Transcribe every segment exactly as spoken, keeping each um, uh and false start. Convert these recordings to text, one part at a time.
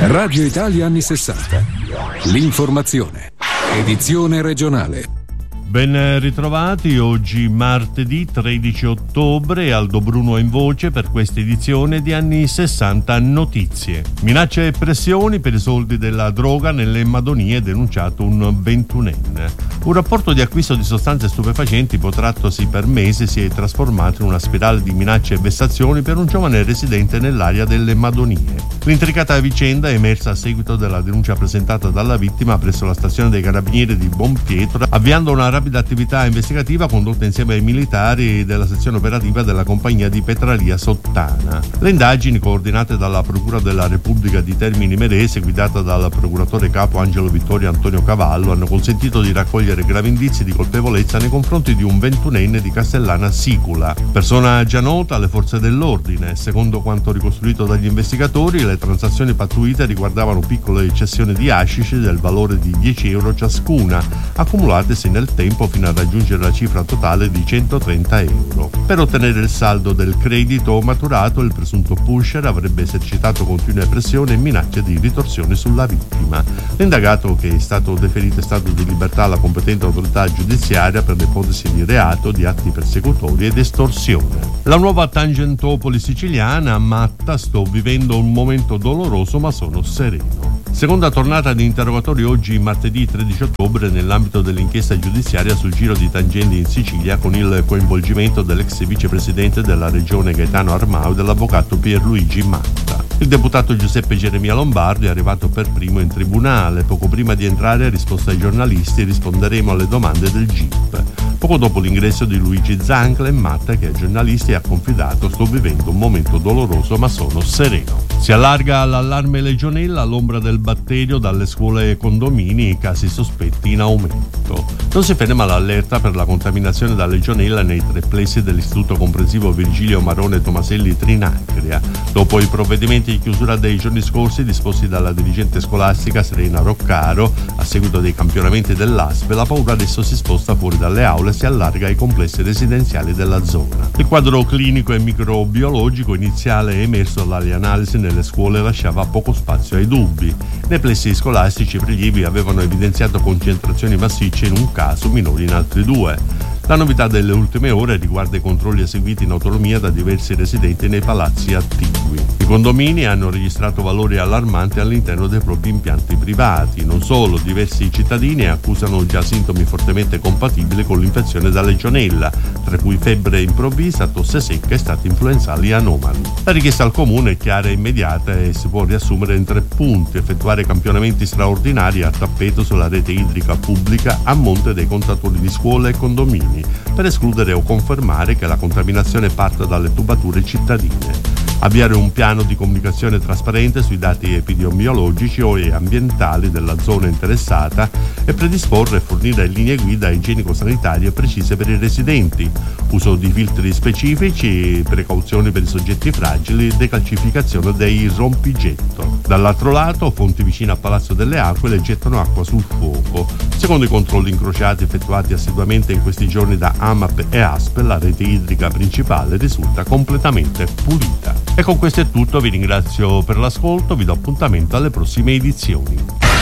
Radio Italia anni sessanta. L'informazione. Edizione regionale. Ben ritrovati, oggi martedì tredici ottobre, Aldo Bruno in voce per questa edizione di Anni sessanta Notizie. Minacce e pressioni per i soldi della droga nelle Madonie, denunciato un ventunenne. Un rapporto di acquisto di sostanze stupefacenti protrattosi per mesi si è trasformato in una spirale di minacce e vessazioni per un giovane residente nell'area delle Madonie. L'intricata vicenda è emersa a seguito della denuncia presentata dalla vittima presso la stazione dei carabinieri di Bonpietro, avviando una rapida attività investigativa condotta insieme ai militari della sezione operativa della compagnia di Petralia Sottana. Le indagini, coordinate dalla Procura della Repubblica di Termini Imerese, guidata dal procuratore capo Angelo Vittorio Antonio Cavallo, hanno consentito di raccogliere gravi indizi di colpevolezza nei confronti di un ventunenne di Castellana Sicula, persona già nota alle forze dell'ordine. Secondo quanto ricostruito dagli investigatori, le transazioni pattuite riguardavano piccole cessioni di hashish del valore di dieci euro ciascuna, accumulatesi nel tempo fino a raggiungere la cifra totale di centotrenta euro. Per ottenere il saldo del credito maturato, il presunto pusher avrebbe esercitato continue pressioni e minacce di ritorsione sulla vittima. L'indagato, che è stato deferito in stato di libertà alla competente autorità giudiziaria per le ipotesi di reato, di atti persecutori ed estorsione. La nuova Tangentopoli siciliana, matta, sto vivendo un momento doloroso ma sono sereno. Seconda tornata di interrogatori oggi martedì tredici ottobre nell'ambito dell'inchiesta giudiziaria sul giro di tangenti in Sicilia, con il coinvolgimento dell'ex vicepresidente della regione Gaetano Armao e dell'avvocato Pierluigi Matta. Il deputato Giuseppe Geremia Lombardi è arrivato per primo in tribunale. Poco prima di entrare ha risposto ai giornalisti: risponderemo alle domande del G I P. Poco dopo l'ingresso di Luigi Zancla e Matta, che ai giornalisti ha confidato: sto vivendo un momento doloroso ma sono sereno. Si allarga l'allarme legionella all'ombra del batterio dalle scuole e condomini, i casi sospetti in aumento. Non si ferma l'allerta per la contaminazione da legionella nei tre plessi dell'Istituto Comprensivo Virgilio Marone Tomaselli Trinacria. Dopo i provvedimenti di chiusura dei giorni scorsi disposti dalla dirigente scolastica Serena Roccaro a seguito dei campionamenti dell'A S P E, la paura adesso si sposta fuori dalle aule e si allarga ai complessi residenziali della zona. Il quadro clinico e microbiologico iniziale emerso dalle analisi nelle scuole lasciava poco spazio ai dubbi. Nei plessi scolastici i prelievi avevano evidenziato concentrazioni massicce in un caso, minori in altri due. La novità delle ultime ore riguarda i controlli eseguiti in autonomia da diversi residenti nei palazzi attigui. I condomini hanno registrato valori allarmanti all'interno dei propri impianti privati. Non solo, diversi cittadini accusano già sintomi fortemente compatibili con l'infezione da legionella, tra cui febbre improvvisa, tosse secca e stati influenzali anomali. La richiesta al comune è chiara e immediata e si può riassumere in tre punti: effettuare campionamenti straordinari a tappeto sulla rete idrica pubblica a monte dei contatori di scuole e condomini, per escludere o confermare che la contaminazione parta dalle tubature cittadine. Avviare un piano di comunicazione trasparente sui dati epidemiologici e ambientali della zona interessata e predisporre e fornire linee guida igienico-sanitarie precise per i residenti, uso di filtri specifici, precauzioni per i soggetti fragili, decalcificazione dei rompigetto. Dall'altro lato, fonti vicine a Palazzo delle Acque le gettano acqua sul fuoco. Secondo i controlli incrociati effettuati assiduamente in questi giorni da AMAP e A S P E, la rete idrica principale risulta completamente pulita. E con questo è tutto, vi ringrazio per l'ascolto, vi do appuntamento alle prossime edizioni.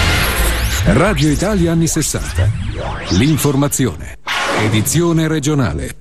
Radio Italia anni sessanta. L'informazione. Edizione regionale.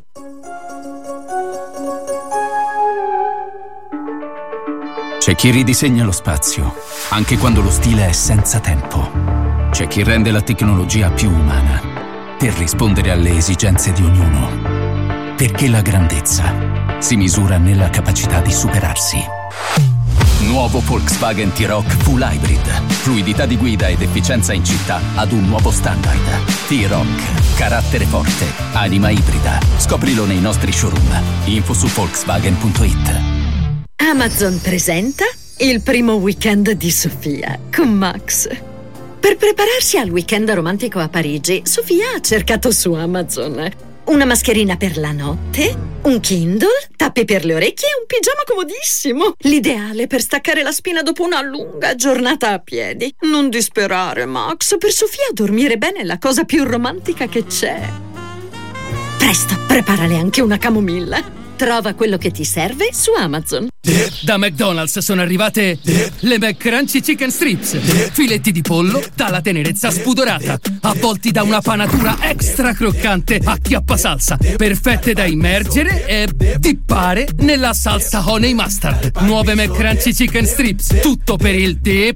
C'è chi ridisegna lo spazio, anche quando lo stile è senza tempo. C'è chi rende la tecnologia più umana, per rispondere alle esigenze di ognuno. Perché la grandezza si misura nella capacità di superarsi. Nuovo Volkswagen T-Roc Full Hybrid. Fluidità di guida ed efficienza in città ad un nuovo standard. T-Roc. Carattere forte. Anima ibrida. Scoprilo nei nostri showroom. Info su volkswagen punto it. Amazon presenta il primo weekend di Sofia con Max. Per prepararsi al weekend romantico a Parigi, Sofia ha cercato su Amazon una mascherina per la notte, un Kindle, tappi per le orecchie e un pigiama comodissimo. L'ideale per staccare la spina dopo una lunga giornata a piedi. Non disperare, Max. Per Sofia dormire bene è la cosa più romantica che c'è. Presto, preparale anche una camomilla. Trova quello che ti serve su Amazon. Da McDonald's sono arrivate le McCrunchy Chicken Strips. Filetti di pollo dalla tenerezza spudorata, avvolti da una panatura extra croccante a chiappa salsa, perfette da immergere e dippare nella salsa honey mustard. Nuove McCrunchy Chicken Strips, tutto per il dip.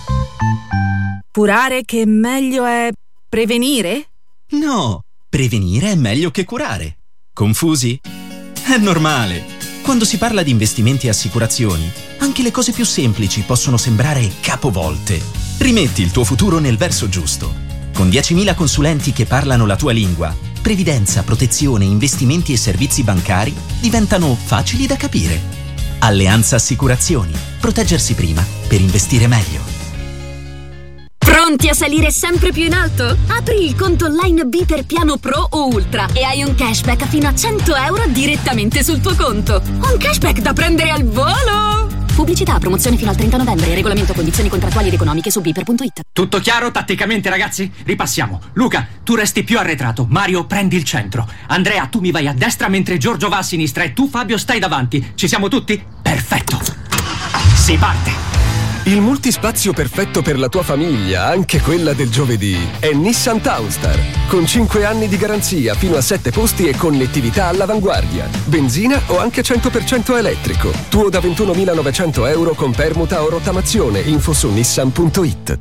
Curare che meglio è prevenire? No, prevenire è meglio che curare. Confusi? È normale. Quando si parla di investimenti e assicurazioni, anche le cose più semplici possono sembrare capovolte. Rimetti il tuo futuro nel verso giusto. Con diecimila consulenti che parlano la tua lingua, previdenza, protezione, investimenti e servizi bancari diventano facili da capire. Alleanza Assicurazioni. Proteggersi prima per investire meglio. Pronti a salire sempre più in alto? Apri il conto online B per piano Pro o Ultra e hai un cashback fino a cento euro direttamente sul tuo conto. Un cashback da prendere al volo! Pubblicità, promozione fino al trenta novembre. Regolamento, condizioni contrattuali ed economiche su biper punto it. Tutto chiaro tatticamente, ragazzi? Ripassiamo. Luca, tu resti più arretrato. Mario, prendi il centro. Andrea, tu mi vai a destra mentre Giorgio va a sinistra e tu, Fabio, stai davanti. Ci siamo tutti? Perfetto. Si parte. Il multispazio perfetto per la tua famiglia, anche quella del giovedì, è Nissan Townstar. Con cinque anni di garanzia, fino a sette posti e connettività all'avanguardia. Benzina o anche cento per cento elettrico. Tuo da ventunomilanovecento euro con permuta o rottamazione. Info su nissan punto it.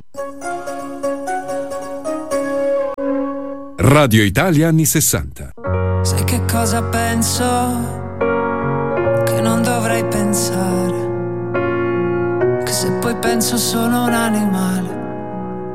Radio Italia anni sessanta. Sai che cosa penso? Che non dovrei pensare. Che se poi penso sono un animale